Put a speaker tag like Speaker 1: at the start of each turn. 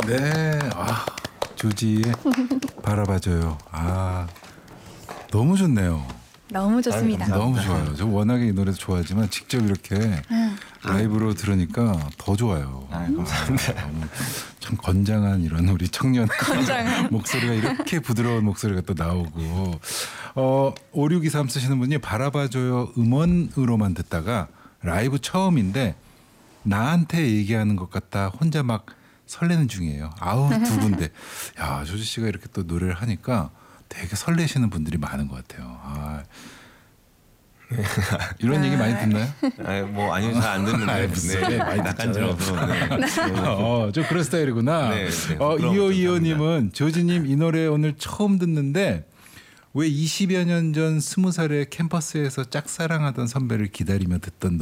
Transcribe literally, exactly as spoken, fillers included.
Speaker 1: 네, 아, 조지의 바라봐줘요. 아, 너무 좋네요.
Speaker 2: 너무 좋습니다.
Speaker 3: 아유,
Speaker 1: 너무 좋아요. 저 워낙에 이 노래도 좋아하지만 직접 이렇게
Speaker 2: 음.
Speaker 1: 라이브로 들으니까 더 좋아요.
Speaker 3: 아유, 감사합니다.
Speaker 1: 너무 참 건장한 이런 우리 청년
Speaker 2: 건장한.
Speaker 1: 목소리가 이렇게 부드러운 목소리가 또 나오고 어, 오육이삼 쓰시는 분이 바라봐줘요 음원으로만 듣다가 라이브 처음인데 나한테 얘기하는 것 같다 혼자 막 설레는 중이에요. 아우 두 군데. 야 조지 씨가 이렇게 또 노래를 하니까 되게 설레시는 분들이 많은 것 같아요. 아, 이런 얘기 많이 듣나요?
Speaker 3: 아유, 뭐 아니요, 잘 안 듣는데.
Speaker 1: 아이, 무슨 소리 많이
Speaker 3: 낯간지러워서. 네.
Speaker 1: 어, 좀 그런 스타일이구나.
Speaker 3: 네, 네.
Speaker 1: 어,
Speaker 3: 부끄러움
Speaker 1: 이오이오님은 조지님 이 노래 오늘 처음 듣는데 왜 이십여 년 전 스무 살에 캠퍼스에서 짝사랑하던 선배를 기다리며 듣던